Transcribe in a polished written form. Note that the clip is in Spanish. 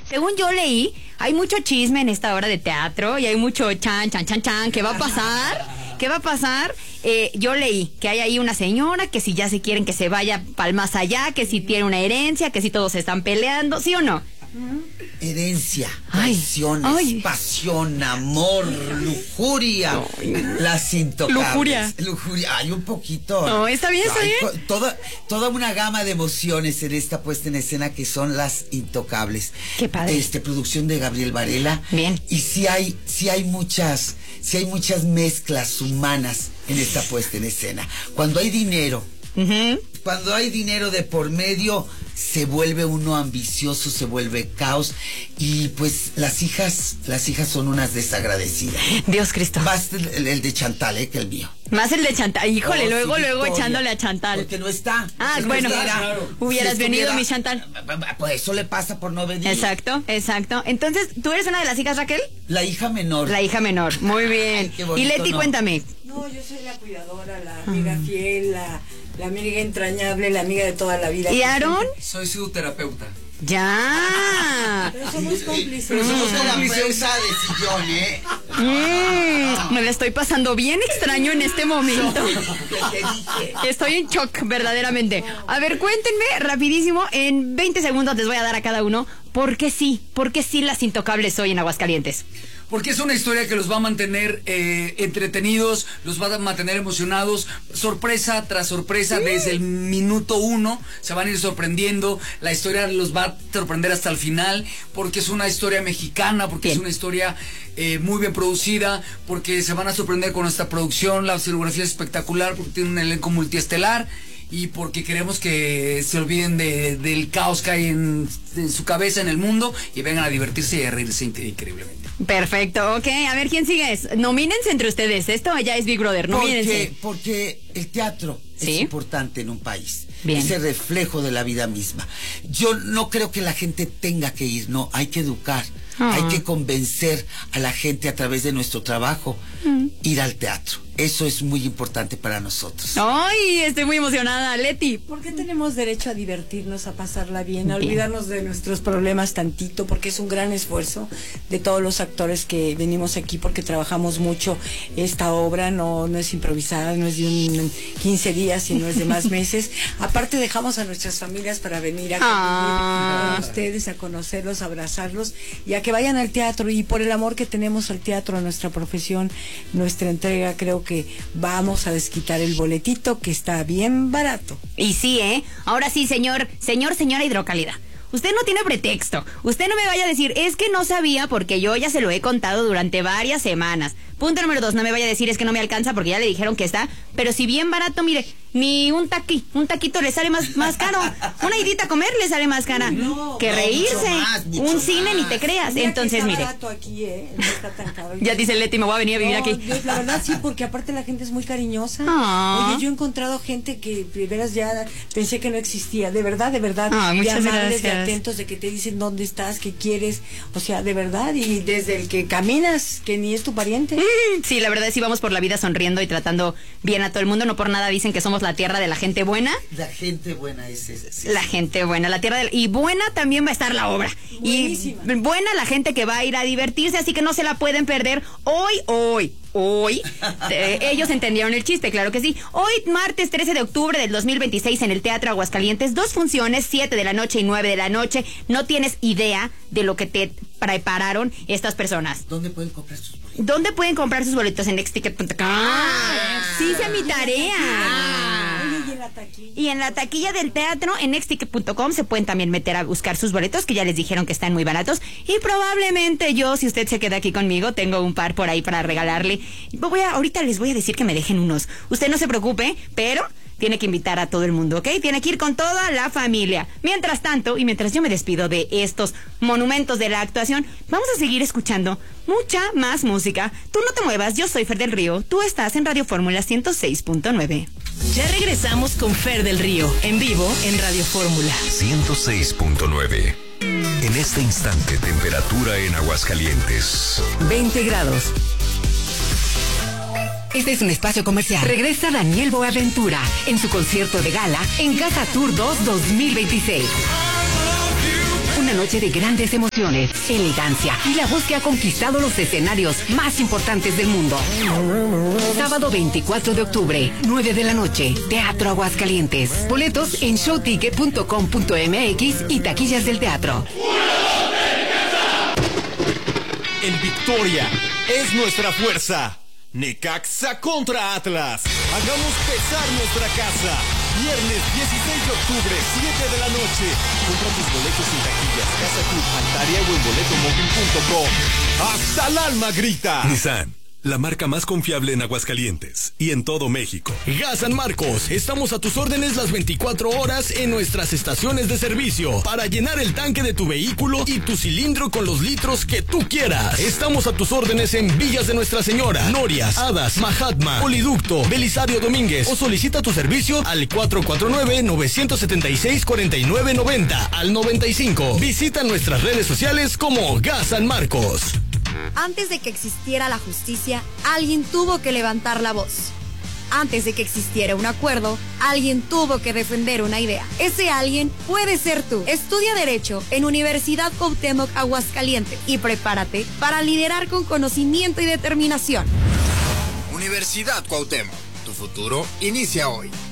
Según yo leí, hay mucho chisme en esta obra de teatro y hay mucho chan. ¿Qué va a pasar? ¿Qué va a pasar? Yo leí que hay ahí una señora que si ya se quieren que se vaya para más allá, que si tiene una herencia, que si todos se están peleando, ¿sí o no? Herencia, traiciones, pasión, amor, lujuria, las intocables. Lujuria, hay un poquito. No, está bien. Toda una gama de emociones en esta puesta en escena que son las intocables. Qué padre. Producción de Gabriel Varela. Bien. Y sí hay muchas mezclas humanas en esta puesta en escena. Cuando hay dinero, cuando hay dinero de por medio, se vuelve uno ambicioso, se vuelve caos, y pues las hijas son unas desagradecidas. Dios Cristo. Más el de Chantal, que el mío. Más el de Chantal. Híjole, luego echándole a Chantal. Porque no está. Bueno, hubieras venido, mi Chantal. Pues eso le pasa por no venir. Exacto. Entonces, ¿tú eres una de las hijas, Raquel? La hija menor. Muy bien. Ay, bonito, y Leti, cuéntame. No, yo soy la cuidadora, la amiga fiel, la amiga entrañable, la amiga de toda la vida. ¿Y Aarón? Soy su terapeuta. Ya. Pero somos cómplices. Pero somos cómplices de sillón, Me la estoy pasando bien extraño en este momento. Estoy en shock, verdaderamente. A ver, cuéntenme rapidísimo, en 20 segundos les voy a dar a cada uno, ¿por qué sí las intocables hoy en Aguascalientes? Porque es una historia que los va a mantener entretenidos, los va a mantener emocionados, sorpresa tras sorpresa, desde el minuto 1 se van a ir sorprendiendo, la historia los va a sorprender hasta el final, porque es una historia mexicana, porque es una historia muy bien producida, porque se van a sorprender con esta producción, la escenografía es espectacular, porque tiene un elenco multiestelar, y porque queremos que se olviden del caos que hay en su cabeza, en el mundo, y vengan a divertirse y a reírse increíblemente. Perfecto, ok. A ver, ¿quién sigue? Nomínense entre ustedes. Esto ya es Big Brother, nomínense. Porque el teatro es importante en un país. Bien. Es el reflejo de la vida misma. Yo no creo que la gente tenga que ir, no, hay que educar. Hay que convencer a la gente a través de nuestro trabajo, ir al teatro. Eso es muy importante para nosotros. ¡Ay! Estoy muy emocionada, Leti. Porque tenemos derecho a divertirnos, a pasarla bien, a olvidarnos de nuestros problemas tantito, porque es un gran esfuerzo de todos los actores que venimos aquí, porque trabajamos mucho. Esta obra no es improvisada, no es de 15 días, sino es de más meses. Aparte dejamos a nuestras familias para venir a con ustedes, a conocerlos, a abrazarlos y a que vayan al teatro. Y por el amor que tenemos al teatro, a nuestra profesión, nuestra entrega, creo que vamos a desquitar el boletito, que está bien barato. Y sí, ahora sí, señora Hidrocálida, usted no tiene pretexto. Usted no me vaya a decir, es que no sabía, porque yo ya se lo he contado durante varias semanas. Punto número 2, no me vaya a decir, es que no me alcanza, porque ya le dijeron que está. Pero si bien barato, mire, ni un taquito le sale más caro. Una idita a comer le sale más cara que reírse. Mucho un cine, ni te creas. Mira, entonces, que está mire. barato aquí, no está tan caro. Ya dice Leti, me voy a venir a vivir aquí. La verdad sí, porque aparte la gente es muy cariñosa. Oye, yo he encontrado gente que de veras ya pensé que no existía. De verdad. Muchas amables, gracias. de atentos, de que te dicen dónde estás, qué quieres. O sea, de verdad. Y desde el que caminas, que ni es tu pariente. Sí, la verdad es que vamos por la vida sonriendo y tratando bien a todo el mundo. No por nada dicen que somos la tierra de la gente buena. La gente buena es esa. La gente buena, la tierra y buena también va a estar la obra. Buenísima. Y buena la gente que va a ir a divertirse, así que no se la pueden perder hoy. Ellos entendieron el chiste, claro que sí. Hoy, martes 13 de octubre del 2026, en el Teatro Aguascalientes, 2 funciones, 7 de la noche y 9 de la noche. No tienes idea de lo que te prepararon estas personas. ¿Dónde pueden comprar sus boletos? ¿Dónde pueden comprar sus boletos? En nexticket.com. Sí, hice mi tarea. Y en la taquilla del teatro, en nexticket.com, se pueden también meter a buscar sus boletos, que ya les dijeron que están muy baratos. Y probablemente yo, si usted se queda aquí conmigo, tengo un par por ahí para regalarle. Ahorita les voy a decir que me dejen unos. Usted no se preocupe, pero tiene que invitar a todo el mundo, ¿ok? Tiene que ir con toda la familia. Mientras tanto, y mientras yo me despido de estos monumentos de la actuación, vamos a seguir escuchando mucha más música. Tú no te muevas, yo soy Fer del Río. Tú estás en Radio Fórmula 106.9. Ya regresamos con Fer del Río, en vivo en Radio Fórmula 106.9. En este instante, temperatura en Aguascalientes 20 grados. Este es un espacio comercial. Regresa Daniel Boaventura en su concierto de gala en Casa Tour 2 2026. Una una noche de grandes emociones, elegancia y la voz que ha conquistado los escenarios más importantes del mundo. Sábado 24 de octubre, 9 de la noche, Teatro Aguascalientes. Boletos en showticket.com.mx y taquillas del teatro. El Victoria es nuestra fuerza. Necaxa contra Atlas. Hagamos pesar nuestra casa. Viernes 16 de octubre, 7 de la noche. Compra tus boletos en taquillas, Casa Club, Altaria o en boletomóvil.com. ¡Hasta el alma grita! Nissan, la marca más confiable en Aguascalientes y en todo México. Gas San Marcos, estamos a tus órdenes las 24 horas en nuestras estaciones de servicio para llenar el tanque de tu vehículo y tu cilindro con los litros que tú quieras. Estamos a tus órdenes en Villas de Nuestra Señora, Norias, Hadas, Mahatma, Poliducto, Belisario Domínguez o solicita tu servicio al 449-976-4990 al 95. Visita nuestras redes sociales como Gas San Marcos. Antes de que existiera la justicia, alguien tuvo que levantar la voz. Antes de que existiera un acuerdo, alguien tuvo que defender una idea. Ese alguien puede ser tú. Estudia Derecho en Universidad Cuauhtémoc Aguascalientes y prepárate para liderar con conocimiento y determinación. Universidad Cuauhtémoc, tu futuro inicia hoy.